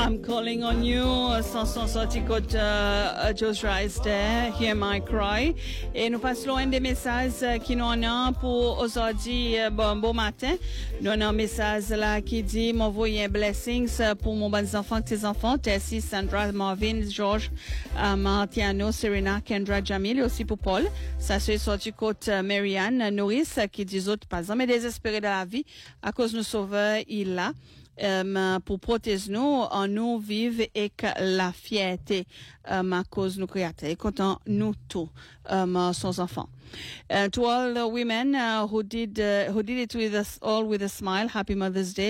I'm calling on you. Sanson sorti côte Joshua Esther, Hear My Cry. Et nous passons un des messages qui nous ont pour aujourd'hui. Bon matin. Nous avons un message là qui dit m'envoyer blessings pour mon bon enfants, tes enfants, Tessie, Sandra, Marvin, George, Martiano, Serena, Kendra, Jamil, et aussi pour Paul. Ça se sorti côte Marianne, Norris, qui dit autres pas mais désespérés de la vie à cause de nos sauveurs, il l'a. Pour protéger nous, en nous vivre et que la fierté à cause nous créateurs et content nous tous sans enfants. To all the women who did it with us all with a smile, happy Mother's Day.